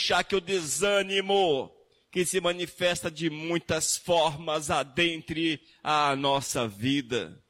deixar que o desânimo, que se manifesta de muitas formas, adentre a nossa vida.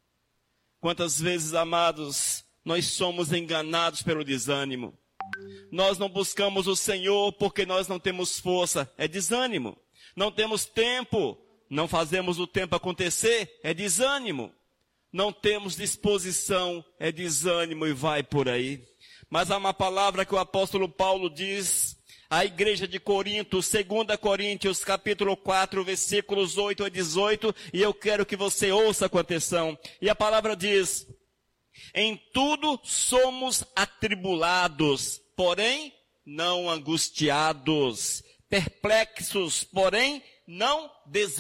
Quantas vezes, amados, nós somos enganados pelo desânimo. Nós não buscamos o Senhor porque nós não temos força, é desânimo. Não temos tempo, não fazemos o tempo acontecer, é desânimo. Não temos disposição, é desânimo e vai por aí. Mas há uma palavra que o apóstolo Paulo diz à igreja de Corinto, 2 Coríntios, capítulo 4, versículos 8 a 18, e eu quero que você ouça com atenção. E a palavra diz: em tudo somos atribulados, porém não angustiados, perplexos, porém não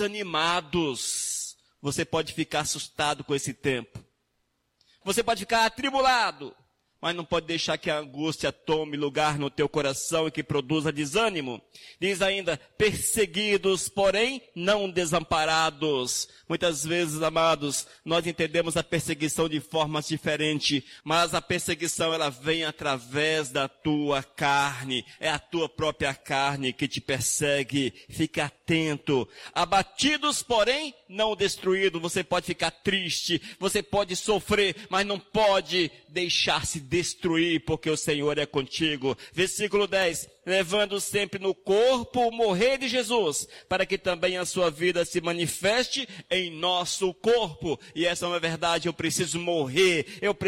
desanimados. Você pode ficar assustado com esse tempo. Você pode ficar atribulado, mas não pode deixar que a angústia tome lugar no teu coração e que produza desânimo. Diz ainda, perseguidos, porém não desamparados. Muitas vezes, amados, nós entendemos a perseguição de formas diferentes, mas a perseguição ela vem através da tua carne. É a tua própria carne que te persegue. Fica atento. Abatidos, porém não destruídos. Você pode ficar triste, você pode sofrer, mas não pode deixar-se destruir, porque o Senhor é contigo. Versículo 10, levando sempre no corpo o morrer de Jesus, para que também a sua vida se manifeste em nosso corpo. E essa é uma verdade, eu preciso morrer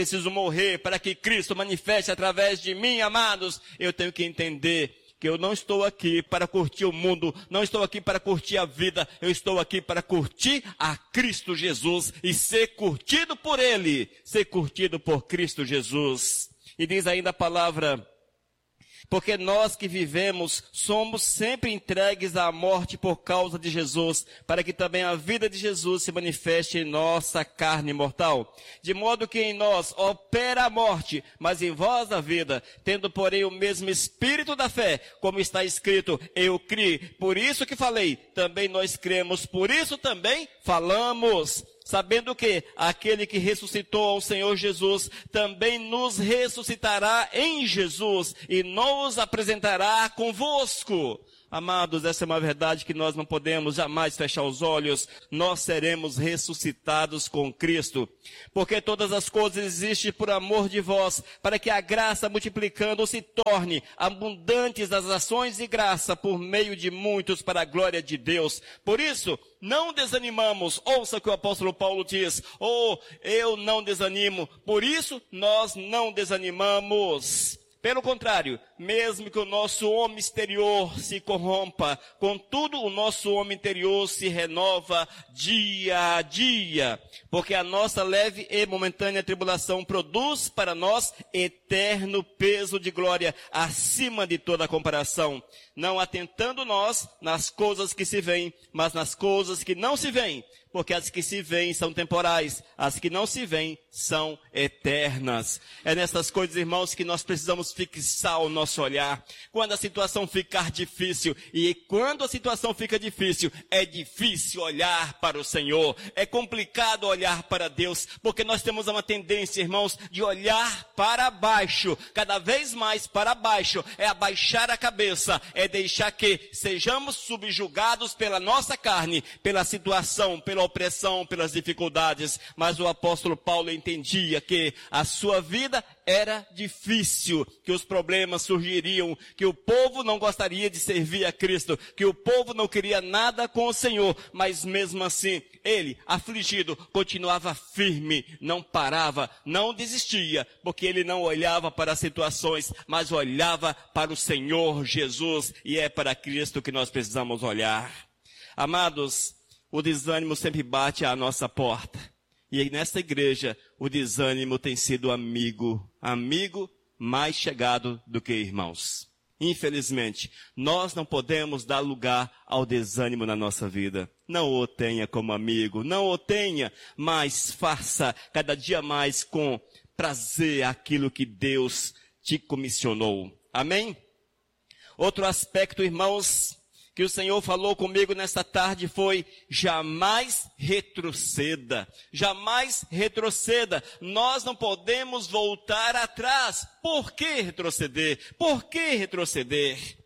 para que Cristo manifeste através de mim, amados. Eu tenho que entender que eu não estou aqui para curtir o mundo, não estou aqui para curtir a vida, eu estou aqui para curtir a Cristo Jesus e ser curtido por Ele, ser curtido por Cristo Jesus. E diz ainda a palavra, porque nós que vivemos somos sempre entregues à morte por causa de Jesus, para que também a vida de Jesus se manifeste em nossa carne mortal. De modo que em nós opera a morte, mas em vós a vida, tendo porém o mesmo espírito da fé, como está escrito, eu criei, por isso que falei, também nós cremos, por isso também falamos. Sabendo que aquele que ressuscitou ao Senhor Jesus também nos ressuscitará em Jesus e nos apresentará convosco. Amados, essa é uma verdade que nós não podemos jamais fechar os olhos. Nós seremos ressuscitados com Cristo. Porque todas as coisas existem por amor de vós, para que a graça multiplicando se torne abundantes das ações de graça por meio de muitos para a glória de Deus. Por isso, não desanimamos. Ouça o que o apóstolo Paulo diz. Eu não desanimo. Por isso, nós não desanimamos. Pelo contrário, mesmo que o nosso homem exterior se corrompa, contudo o nosso homem interior se renova dia a dia, porque a nossa leve e momentânea tribulação produz para nós eterno peso de glória acima de toda comparação, não atentando nós nas coisas que se veem, mas nas coisas que não se veem, porque as que se veem são temporais, as que não se veem são eternas. É nessas coisas, irmãos, que nós precisamos fixar o nosso olhar. Quando a situação ficar difícil, e quando a situação fica difícil, é difícil olhar para o Senhor, é complicado olhar para Deus, porque nós temos uma tendência, irmãos, de olhar para baixo, cada vez mais para baixo, é abaixar a cabeça, é deixar que sejamos subjugados pela nossa carne, pela situação, pela opressão, pelas dificuldades. Mas o apóstolo Paulo entendia que a sua vida era difícil, que os problemas surgiriam, que o povo não gostaria de servir a Cristo, que o povo não queria nada com o Senhor, mas mesmo assim, ele, afligido, continuava firme, não parava, não desistia, porque ele não olhava para as situações, mas olhava para o Senhor Jesus, e é para Cristo que nós precisamos olhar. Amados, o desânimo sempre bate à nossa porta. E aí nessa igreja, o desânimo tem sido amigo mais chegado do que irmãos. Infelizmente, nós não podemos dar lugar ao desânimo na nossa vida. Não o tenha como amigo, não o tenha, mas faça cada dia mais com prazer aquilo que Deus te comissionou. Amém? Outro aspecto, irmãos, que o Senhor falou comigo nesta tarde foi: jamais retroceda, jamais retroceda. Nós não podemos voltar atrás. Por que retroceder? Por que retroceder?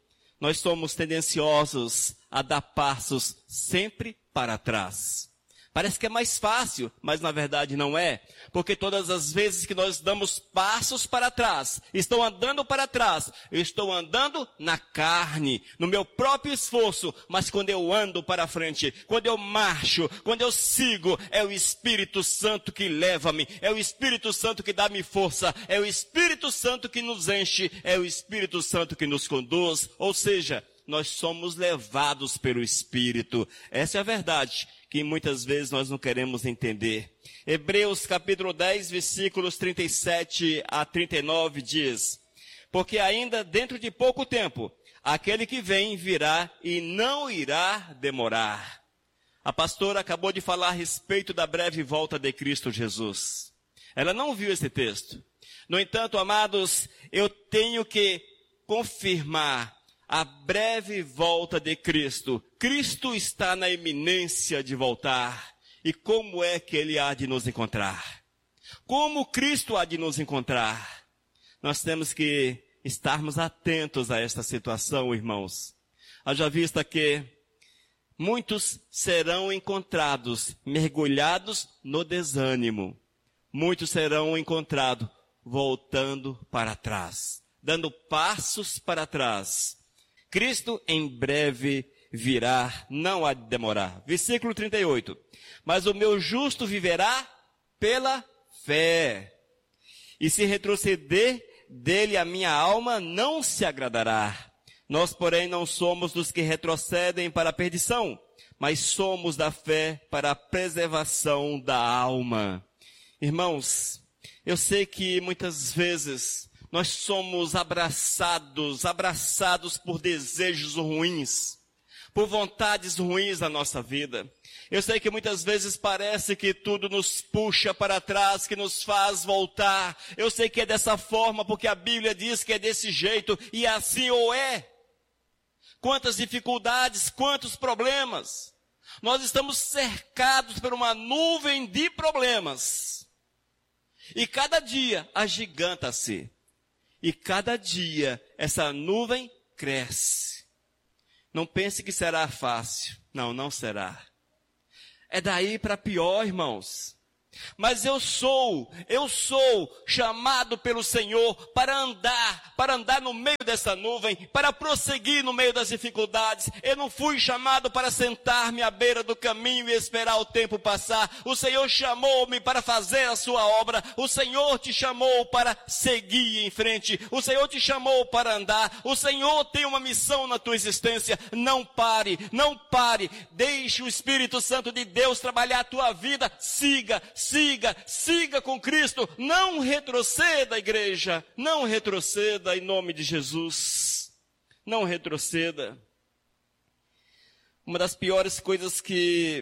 nós somos tendenciosos a dar passos sempre para trás. Parece que é mais fácil, mas na verdade não é. Porque todas as vezes que nós damos passos para trás, estou andando para trás, eu estou andando na carne, no meu próprio esforço, mas quando eu ando para frente, quando eu marcho, quando eu sigo, é o Espírito Santo que leva-me, é o Espírito Santo que dá-me força, é o Espírito Santo que nos enche, é o Espírito Santo que nos conduz, ou seja, nós somos levados pelo Espírito. Essa é a verdade que muitas vezes nós não queremos entender. Hebreus capítulo 10, versículos 37 a 39 diz: porque ainda dentro de pouco tempo, aquele que vem virá e não irá demorar. A pastora acabou de falar a respeito da breve volta de Cristo Jesus. Ela não viu esse texto. No entanto, amados, eu tenho que confirmar a breve volta de Cristo. Cristo está na iminência de voltar. E como é que Ele há de nos encontrar? Como Cristo há de nos encontrar? Nós temos que estarmos atentos a esta situação, irmãos. Haja vista que muitos serão encontrados mergulhados no desânimo. Muitos serão encontrados voltando para trás, dando passos para trás. Cristo em breve virá, não há de demorar. Versículo 38. Mas o meu justo viverá pela fé. E se retroceder dele a minha alma, não se agradará. Nós, porém, não somos dos que retrocedem para a perdição, mas somos da fé para a preservação da alma. Irmãos, eu sei que muitas vezes nós somos abraçados por desejos ruins, por vontades ruins na nossa vida. Eu sei que muitas vezes parece que tudo nos puxa para trás, que nos faz voltar. Eu sei que é dessa forma, porque a Bíblia diz que é desse jeito, e assim ou é. Quantas dificuldades, quantos problemas. Nós estamos cercados por uma nuvem de problemas. E cada dia agiganta-se. E cada dia essa nuvem cresce. Não pense que será fácil. Não, não será. É daí para pior, irmãos. Mas eu sou chamado pelo Senhor para andar no meio dessa nuvem, para prosseguir no meio das dificuldades. Eu não fui chamado para sentar-me à beira do caminho e esperar o tempo passar. O Senhor chamou-me para fazer a sua obra. O Senhor te chamou para seguir em frente. O Senhor te chamou para andar. O Senhor tem uma missão na tua existência. Não pare, não pare. Deixe o Espírito Santo de Deus trabalhar a tua vida. Siga com Cristo. Não retroceda, igreja. Não retroceda em nome de Jesus. Não retroceda. Uma das piores coisas que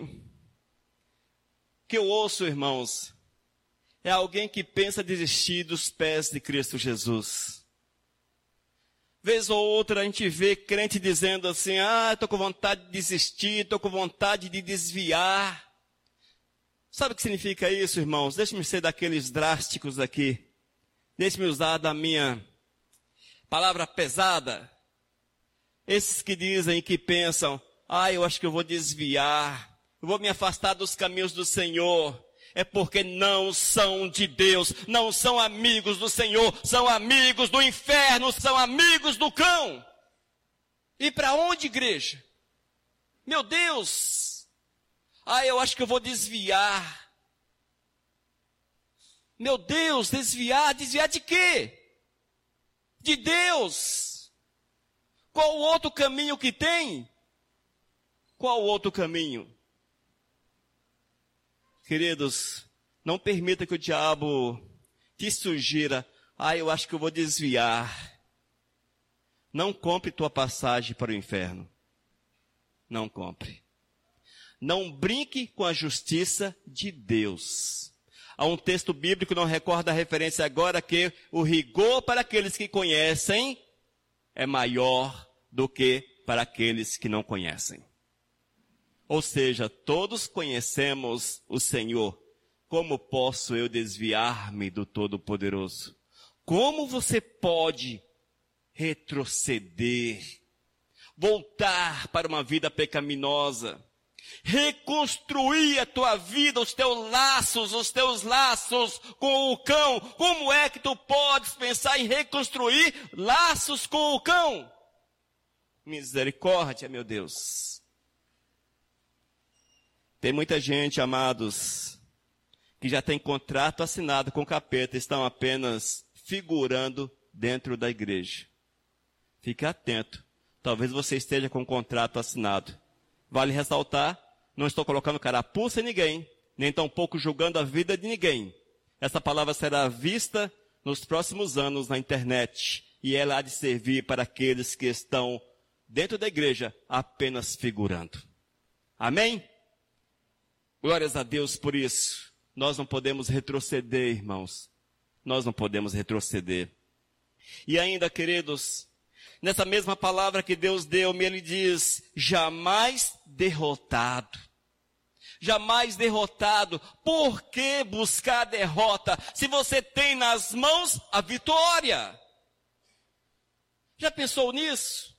eu ouço, irmãos, é alguém que pensa desistir dos pés de Cristo Jesus. Vez ou outra a gente vê crente dizendo assim: estou com vontade de desistir, estou com vontade de desviar. Sabe o que significa isso, irmãos? Deixe-me ser daqueles drásticos aqui. Deixe-me usar da minha palavra pesada. Esses que dizem e que pensam: eu acho que eu vou desviar, eu vou me afastar dos caminhos do Senhor. É porque não são de Deus, não são amigos do Senhor, são amigos do inferno, são amigos do cão. E para onde, igreja? Meu Deus! Eu acho que eu vou desviar. Meu Deus, desviar de quê? De Deus. Qual o outro caminho que tem? Qual o outro caminho? Queridos, não permita que o diabo te sugira: eu acho que eu vou desviar. Não compre tua passagem para o inferno. Não compre. Não brinque com a justiça de Deus. Há um texto bíblico, não recordo a referência agora, que o rigor para aqueles que conhecem é maior do que para aqueles que não conhecem. Ou seja, todos conhecemos o Senhor. Como posso eu desviar-me do Todo-Poderoso? Como você pode retroceder? voltar para uma vida pecaminosa, reconstruir a tua vida, os teus laços com o cão. Como é que tu podes pensar em reconstruir laços com o cão? Misericórdia, meu Deus. Tem muita gente, amados, que já tem contrato assinado com o capeta, estão apenas figurando dentro da igreja. Fique atento. Talvez você esteja com um contrato assinado. Vale ressaltar, não estou colocando carapuça em ninguém, nem tampouco julgando a vida de ninguém. Essa palavra será vista nos próximos anos na internet, e ela há de servir para aqueles que estão dentro da igreja apenas figurando. Amém? Glórias a Deus por isso. Nós não podemos retroceder, irmãos. Nós não podemos retroceder. E ainda, queridos, nessa mesma palavra que Deus deu-me, Ele diz, jamais derrotado. Jamais derrotado. Por que buscar a derrota se você tem nas mãos a vitória? Já pensou nisso?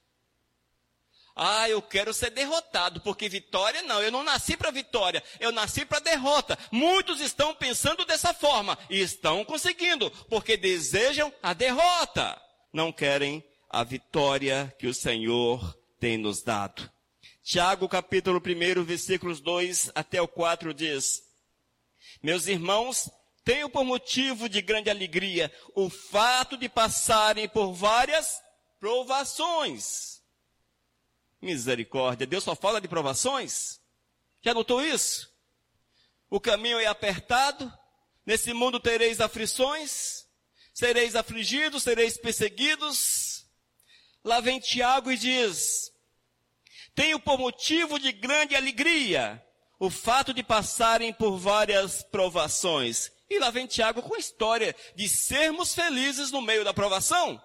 Ah, eu quero ser derrotado, porque vitória não, eu não nasci para vitória, eu nasci para derrota. Muitos estão pensando dessa forma e estão conseguindo, porque desejam a derrota. Não querem a vitória que o Senhor tem nos dado. Tiago, capítulo 1, versículos 2 até o 4 diz: meus irmãos, tenho por motivo de grande alegria o fato de passarem por várias provações. Misericórdia, Deus só fala de provações? Já notou isso? O caminho é apertado, nesse mundo tereis aflições, sereis afligidos, sereis perseguidos. Lá vem Tiago e diz, tenho por motivo de grande alegria o fato de passarem por várias provações. E lá vem Tiago com a história de sermos felizes no meio da provação.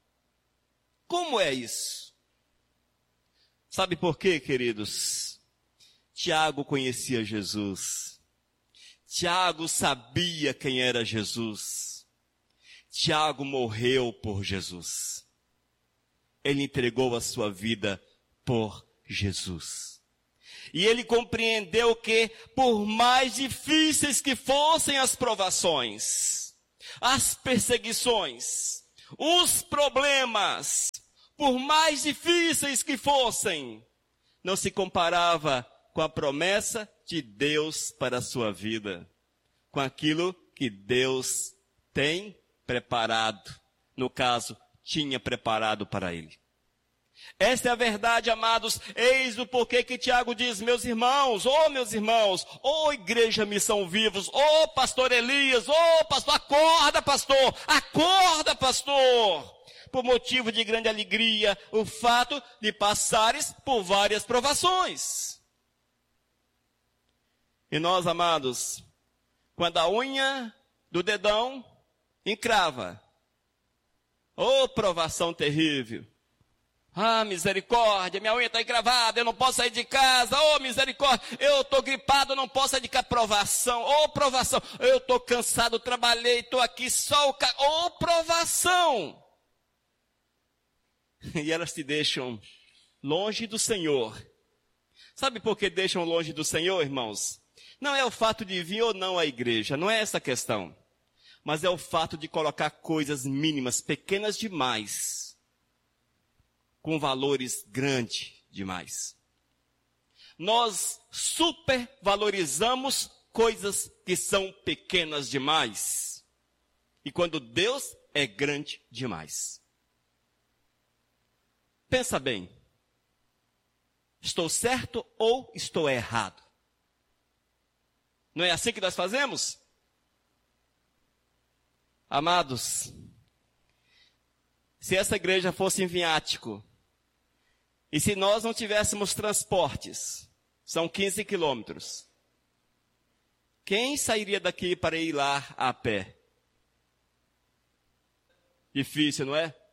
Como é isso? Sabe por quê, queridos? Tiago conhecia Jesus. Tiago sabia quem era Jesus. Tiago morreu por Jesus. Ele entregou a sua vida por Jesus. E ele compreendeu que, por mais difíceis que fossem as provações, as perseguições, os problemas, por mais difíceis que fossem, não se comparava com a promessa de Deus para a sua vida, com aquilo que Deus tem preparado, no caso, tinha preparado para ele. Esta é a verdade, amados. Eis o porquê que Tiago diz, meus irmãos, igreja Missão Vivos, pastor Elias, pastor, acorda, pastor. Por motivo de grande alegria, o fato de passares por várias provações. E nós, amados, quando a unha do dedão encrava, provação terrível. Ah, misericórdia, minha unha está encravada, eu não posso sair de casa. Misericórdia, eu estou gripado, eu não posso sair de casa. Provação, provação. Eu estou cansado, trabalhei, estou aqui só provação. E elas te deixam longe do Senhor. Sabe por que deixam longe do Senhor, irmãos? Não é o fato de vir ou não à igreja, não é essa a questão. Mas é o fato de colocar coisas mínimas, pequenas demais, com valores grandes demais. Nós supervalorizamos coisas que são pequenas demais. E quando Deus é grande demais. Pensa bem. Estou certo ou estou errado? Não é assim que nós fazemos? Amados, se essa igreja fosse em viático, e se nós não tivéssemos transportes, são 15 quilômetros, quem sairia daqui para ir lá a pé? Difícil, não é?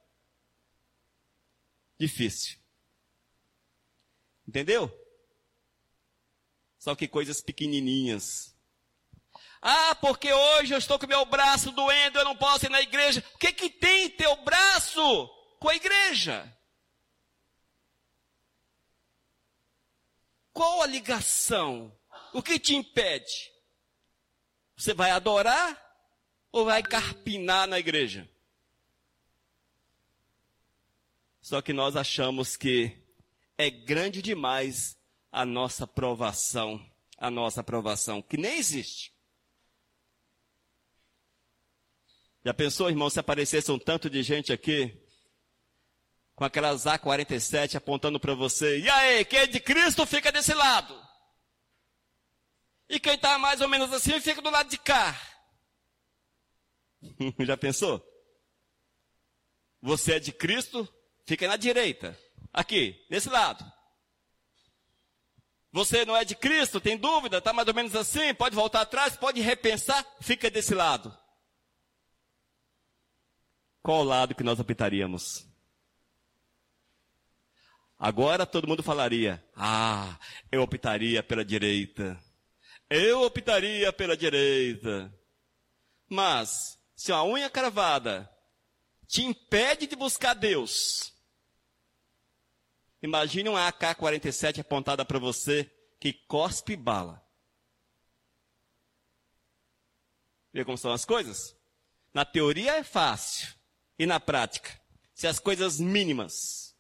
Difícil. Entendeu? Só que coisas pequenininhas. Porque hoje eu estou com meu braço doendo, eu não posso ir na igreja. O que tem teu braço com a igreja? qual a ligação? O que te impede? Você vai adorar ou vai carpinar na igreja? Só que nós achamos que é grande demais a nossa aprovação, que nem existe. Já pensou, irmão, se aparecesse um tanto de gente aqui, com aquelas A47 apontando para você, e aí, quem é de Cristo fica desse lado. E quem está mais ou menos assim fica do lado de cá. Já pensou? Você é de Cristo, fica na direita. Aqui, desse lado. Você não é de Cristo, tem dúvida, está mais ou menos assim, pode voltar atrás, pode repensar, fica desse lado. Qual lado que nós optaríamos? Agora todo mundo falaria, eu optaria pela direita. Eu optaria pela direita. Mas, se a unha cravada te impede de buscar Deus, imagine uma AK-47 apontada para você que cospe bala. Vê como são as coisas? Na teoria é fácil. E na prática? Se as coisas mínimas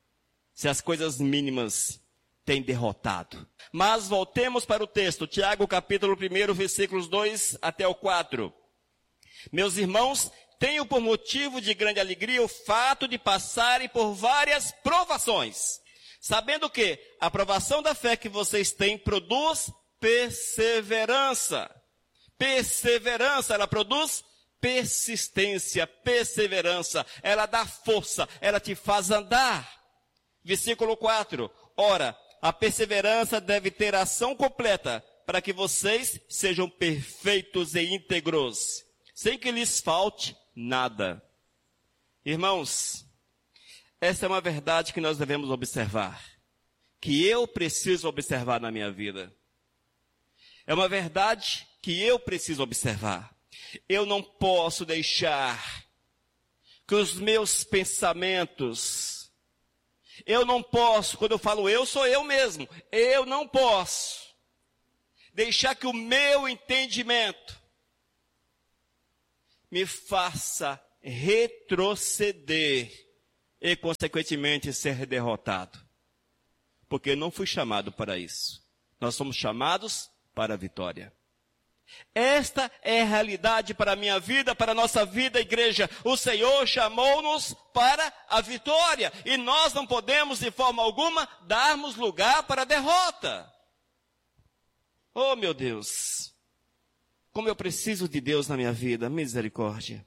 têm derrotado. Mas voltemos para o texto. Tiago capítulo 1, versículos 2 até o 4. Meus irmãos, tenho por motivo de grande alegria o fato de passarem por várias provações, sabendo que a provação da fé que vocês têm produz perseverança. Perseverança, ela produz persistência, perseverança. Ela dá força, ela te faz andar. Versículo 4. Ora, a perseverança deve ter ação completa, para que vocês sejam perfeitos e íntegros, sem que lhes falte nada. Irmãos, essa é uma verdade que nós devemos observar, que eu preciso observar na minha vida. É uma verdade que eu preciso observar. Eu não posso deixar que os meus pensamentos, eu não posso, quando eu falo eu, sou eu mesmo, eu não posso deixar que o meu entendimento me faça retroceder e, consequentemente, ser derrotado. Porque eu não fui chamado para isso. Nós somos chamados para a vitória. Esta é a realidade para a minha vida, para a nossa vida, igreja. O Senhor chamou-nos para a vitória. E nós não podemos, de forma alguma, darmos lugar para a derrota. Oh, meu Deus! Como eu preciso de Deus na minha vida, misericórdia.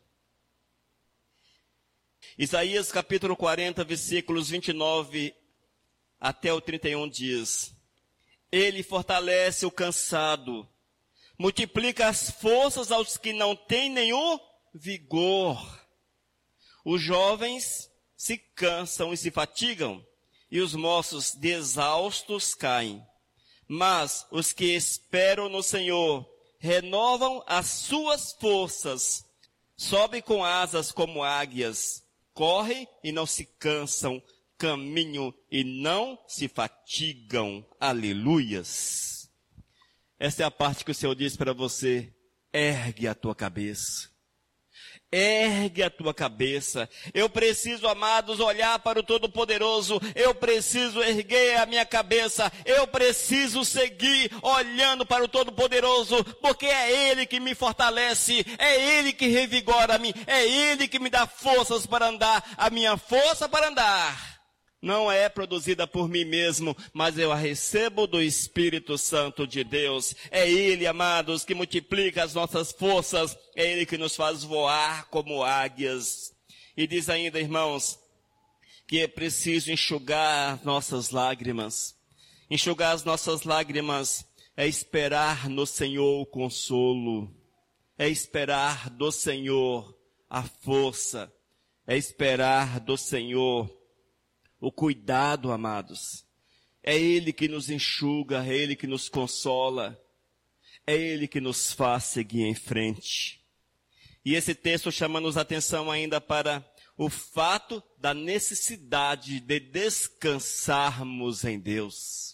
Isaías capítulo 40, versículos 29 até o 31 diz: Ele fortalece o cansado, multiplica as forças aos que não têm nenhum vigor. Os jovens se cansam e se fatigam, e os moços de exaustos caem. Mas os que esperam no Senhor renovam as suas forças, sobem com asas como águias, correm e não se cansam, caminham e não se fatigam. Aleluias! Essa é a parte que o Senhor diz para você: ergue a tua cabeça. Ergue a tua cabeça. Eu preciso, amados, olhar para o Todo-Poderoso. Eu preciso erguer a minha cabeça. Eu preciso seguir olhando para o Todo-Poderoso, porque é Ele que me fortalece. É Ele que revigora-me. É Ele que me dá forças para andar. A minha força para andar não é produzida por mim mesmo, mas eu a recebo do Espírito Santo de Deus. É Ele, amados, que multiplica as nossas forças. É Ele que nos faz voar como águias. E diz ainda, irmãos, que é preciso enxugar nossas lágrimas. Enxugar as nossas lágrimas é esperar no Senhor o consolo. É esperar do Senhor a força. É esperar do Senhor o cuidado, amados. É Ele que nos enxuga, é Ele que nos consola, é Ele que nos faz seguir em frente. E esse texto chama-nos atenção ainda para o fato da necessidade de descansarmos em Deus.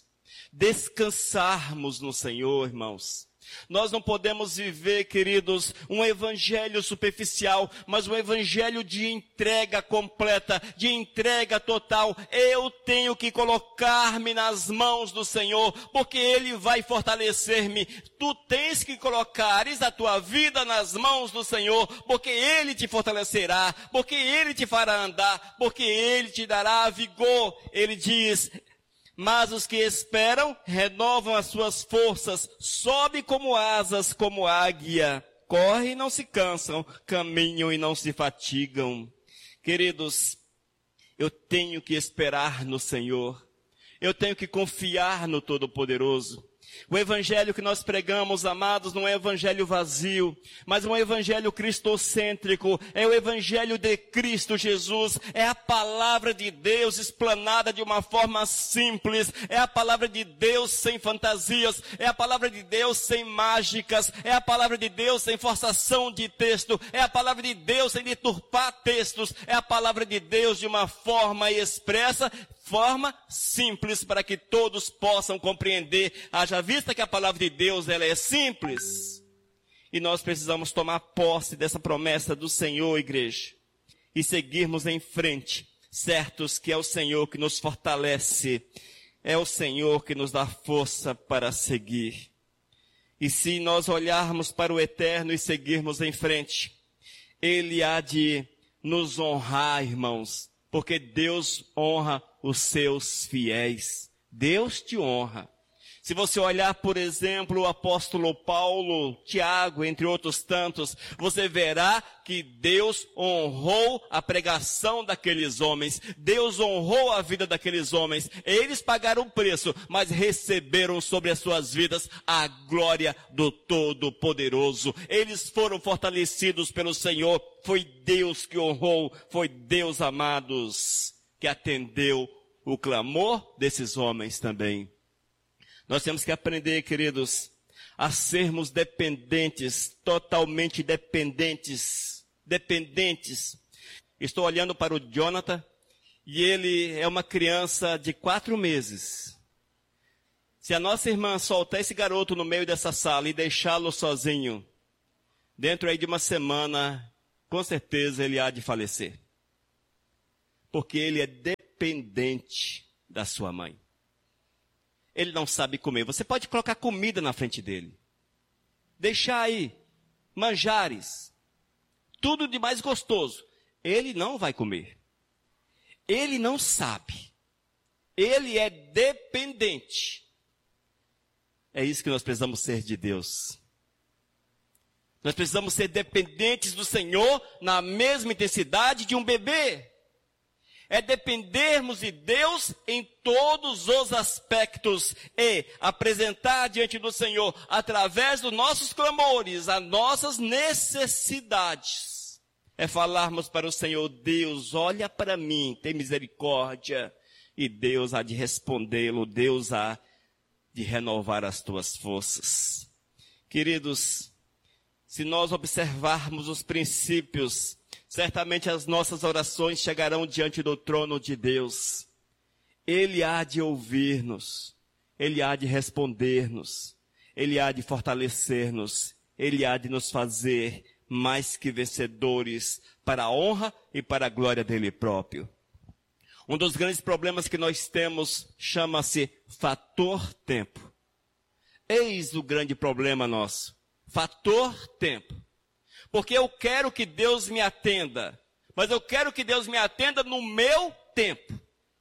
descansarmos no Senhor, irmãos. Nós não podemos viver, queridos, um evangelho superficial, mas um evangelho de entrega completa, de entrega total. Eu tenho que colocar-me nas mãos do Senhor, porque Ele vai fortalecer-me. Tu tens que colocares a tua vida nas mãos do Senhor, porque Ele te fortalecerá, porque Ele te fará andar, porque Ele te dará vigor. Ele diz: mas os que esperam renovam as suas forças, sobe como asas, como águia, correm e não se cansam, caminham e não se fatigam. Queridos, eu tenho que esperar no Senhor, eu tenho que confiar no Todo-Poderoso. O evangelho que nós pregamos, amados, não é um evangelho vazio, mas um evangelho cristocêntrico, é o evangelho de Cristo Jesus, é a palavra de Deus explanada de uma forma simples, é a palavra de Deus sem fantasias, é a palavra de Deus sem mágicas, é a palavra de Deus sem forçação de texto, é a palavra de Deus sem deturpar textos, é a palavra de Deus de uma forma expressa, forma simples, para que todos possam compreender. Haja vista que a palavra de Deus, ela é simples. E nós precisamos tomar posse dessa promessa do Senhor, igreja, e seguirmos em frente, certos que é o Senhor que nos fortalece, é o Senhor que nos dá força para seguir. E se nós olharmos para o eterno e seguirmos em frente, Ele há de nos honrar, irmãos, porque Deus honra os seus fiéis. Deus te honra. Se você olhar, por exemplo, o apóstolo Paulo, Tiago, entre outros tantos, você verá que Deus honrou a pregação daqueles homens. Deus honrou a vida daqueles homens. Eles pagaram o preço, mas receberam sobre as suas vidas a glória do Todo-Poderoso. Eles foram fortalecidos pelo Senhor. Foi Deus que honrou, foi Deus, amados, que atendeu o clamor desses homens também. Nós temos que aprender, queridos, a sermos dependentes, totalmente dependentes. Estou olhando para o Jonathan e ele é uma criança de 4 meses. Se a nossa irmã soltar esse garoto no meio dessa sala e deixá-lo sozinho, dentro aí de uma semana, com certeza ele há de falecer. Porque ele é dependente da sua mãe. Ele não sabe comer. Você pode colocar comida na frente dele. Deixar aí manjares. Tudo de mais gostoso. Ele não vai comer. Ele não sabe. Ele é dependente. É isso que nós precisamos ser de Deus. Nós precisamos ser dependentes do Senhor na mesma intensidade de um bebê. É dependermos de Deus em todos os aspectos e apresentar diante do Senhor, através dos nossos clamores, as nossas necessidades. É falarmos para o Senhor: Deus, olha para mim, tem misericórdia. E Deus há de respondê-lo, Deus há de renovar as tuas forças. Queridos, se nós observarmos os princípios, certamente as nossas orações chegarão diante do trono de Deus. Ele há de ouvir-nos, Ele há de responder-nos, Ele há de fortalecer-nos, Ele há de nos fazer mais que vencedores para a honra e para a glória dEle próprio. Um dos grandes problemas que nós temos chama-se fator tempo. Eis o grande problema nosso, fator tempo. Porque eu quero que Deus me atenda, mas eu quero que Deus me atenda no meu tempo.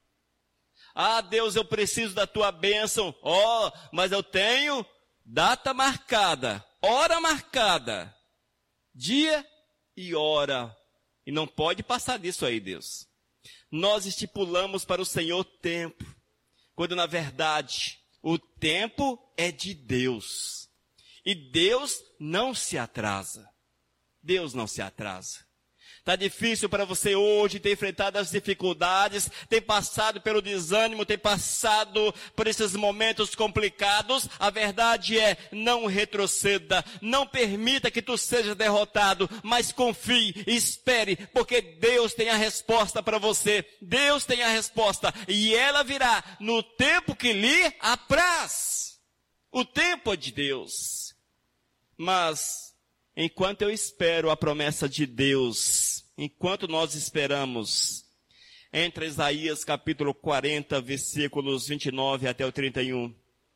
Ah, Deus, eu preciso da tua bênção. Mas eu tenho data marcada, hora marcada, dia e hora. E não pode passar disso aí, Deus. Nós estipulamos para o Senhor tempo, quando na verdade o tempo é de Deus. E Deus não se atrasa. Deus não se atrasa. Está difícil para você hoje, ter enfrentado as dificuldades, ter passado pelo desânimo, ter passado por esses momentos complicados. A verdade é, não retroceda, não permita que tu seja derrotado, mas confie, espere, porque Deus tem a resposta para você. Deus tem a resposta e ela virá no tempo que lhe apraz. O tempo é de Deus. Mas enquanto eu espero a promessa de Deus, enquanto nós esperamos, entre Isaías capítulo 40, versículos 29 até o 31,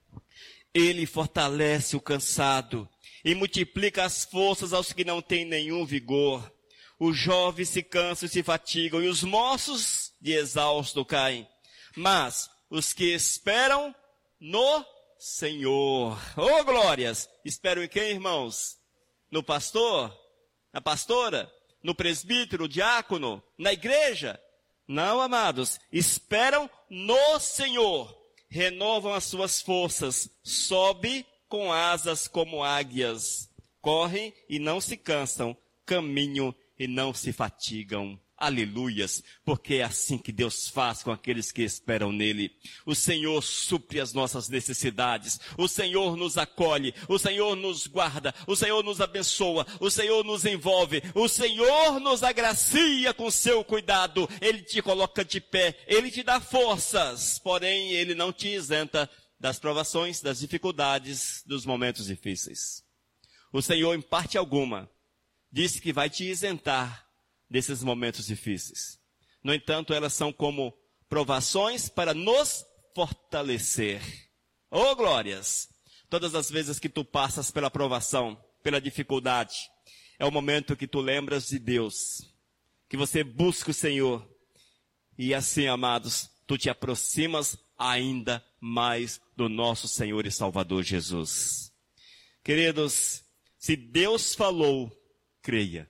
Ele fortalece o cansado e multiplica as forças aos que não têm nenhum vigor. Os jovens se cansam e se fatigam, e os moços de exausto caem. Mas os que esperam no Senhor, oh glórias, esperam em quem, irmãos? No pastor? Na pastora? No presbítero, diácono? Na igreja? Não, amados, esperam no Senhor, renovam as suas forças, sobe com asas como águias, correm e não se cansam, caminham e não se fatigam. Aleluias, porque é assim que Deus faz com aqueles que esperam nele. O Senhor supre as nossas necessidades, o Senhor nos acolhe, o Senhor nos guarda, o Senhor nos abençoa, o Senhor nos envolve, o Senhor nos agracia com seu cuidado. Ele te coloca de pé, Ele te dá forças, porém Ele não te isenta das provações, das dificuldades, dos momentos difíceis. O Senhor, em parte alguma, disse que vai te isentar desses momentos difíceis. No entanto, elas são como provações para nos fortalecer. Oh, glórias! Todas as vezes que tu passas pela provação, pela dificuldade, é o momento que tu lembras de Deus, que você busca o Senhor, e assim, amados, tu te aproximas ainda mais do nosso Senhor e Salvador Jesus. Queridos, se Deus falou, creia.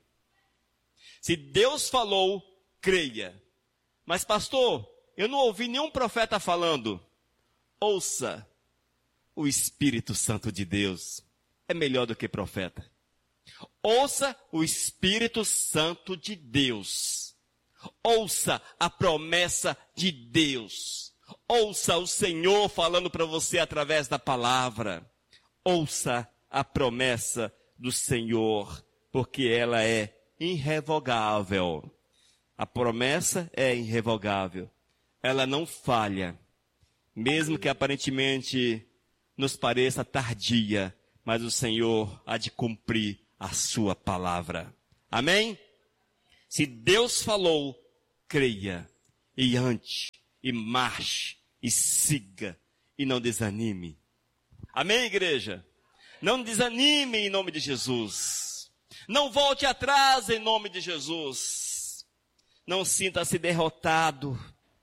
Se Deus falou, creia. Mas pastor, eu não ouvi nenhum profeta falando. Ouça, o Espírito Santo de Deus é melhor do que profeta. Ouça o Espírito Santo de Deus. Ouça a promessa de Deus. Ouça o Senhor falando para você através da palavra. Ouça a promessa do Senhor, porque ela é irrevogável. A promessa é irrevogável. Ela não falha. Mesmo que aparentemente nos pareça tardia, mas o Senhor há de cumprir a sua palavra. Amém? Se Deus falou, creia, e ande, e marche, e siga, e não desanime. Amém, igreja? Não desanime em nome de Jesus. Não volte atrás em nome de Jesus. Não sinta-se derrotado,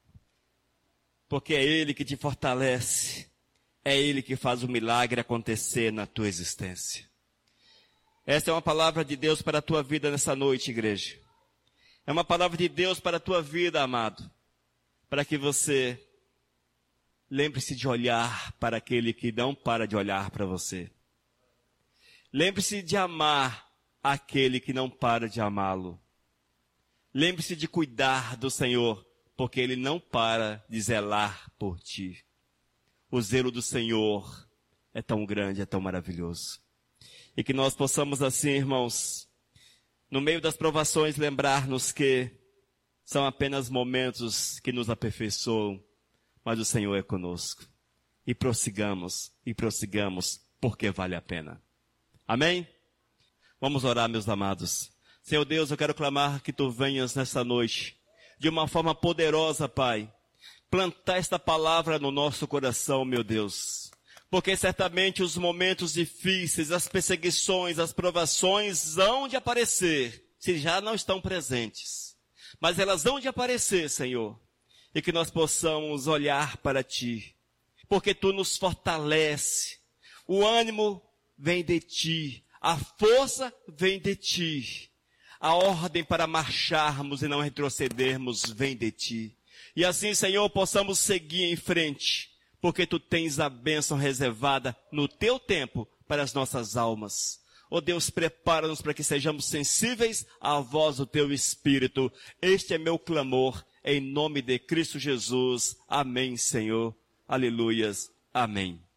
porque é Ele que te fortalece. É Ele que faz o milagre acontecer na tua existência. Esta é uma palavra de Deus para a tua vida nessa noite, igreja. É uma palavra de Deus para a tua vida, amado. Para que você lembre-se de olhar para aquele que não para de olhar para você. Lembre-se de amar aquele que não para de amá-lo. Lembre-se de cuidar do Senhor, porque Ele não para de zelar por ti. O zelo do Senhor é tão grande, é tão maravilhoso. E que nós possamos assim, irmãos, no meio das provações, lembrar-nos que são apenas momentos que nos aperfeiçoam, mas o Senhor é conosco. E prossigamos, porque vale a pena. Amém? Vamos orar, meus amados. Senhor Deus, eu quero clamar que Tu venhas nesta noite, de uma forma poderosa, Pai, plantar esta palavra no nosso coração, meu Deus. Porque certamente os momentos difíceis, as perseguições, as provações hão de aparecer, se já não estão presentes. Mas elas hão de aparecer, Senhor, e que nós possamos olhar para Ti, porque Tu nos fortalece. O ânimo vem de Ti. A força vem de Ti. A ordem para marcharmos e não retrocedermos vem de Ti. E assim, Senhor, possamos seguir em frente, porque Tu tens a bênção reservada no Teu tempo para as nossas almas. Ó Deus, prepara-nos para que sejamos sensíveis à voz do Teu Espírito. Este é meu clamor, em nome de Cristo Jesus. Amém, Senhor. Aleluias. Amém.